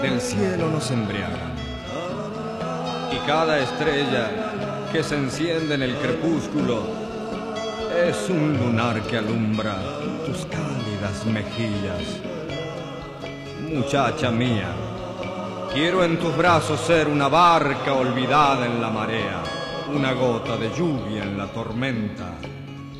del cielo nos embriagan. Y cada estrella que se enciende en el crepúsculo es un lunar que alumbra tus cálidas mejillas. Muchacha mía, quiero en tus brazos ser una barca olvidada en la marea, una gota de lluvia en la tormenta.